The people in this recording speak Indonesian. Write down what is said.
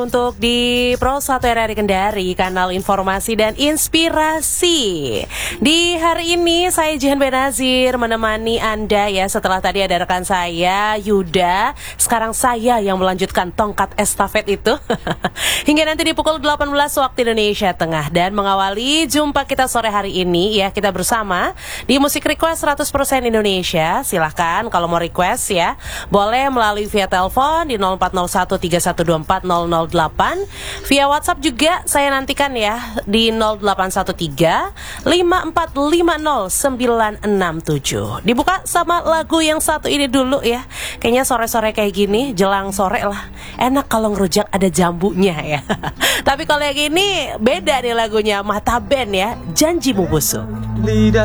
Untuk di Pro 1 RRI Kendari, kanal informasi dan inspirasi. Di hari ini saya Jihan Benazir menemani Anda ya. Setelah tadi ada rekan saya Yuda, sekarang saya yang melanjutkan tongkat estafet itu hingga nanti di pukul 18 waktu Indonesia Tengah. Dan mengawali jumpa kita sore hari ini ya, kita bersama di Musik Request 100% Indonesia. Silahkan kalau mau request ya, boleh melalui via telepon di 0401 3124 008. Via WhatsApp juga saya nantikan ya di 0813 5450 967. Dibuka sama lagu yang satu ini dulu ya. Kayaknya sore-sore kayak gini, jelang sore lah, enak kalau ngerujak ada jambunya ya. Tapi kalau yang ini beda nih lagunya, Mata Band ya, Janjimu Busuk.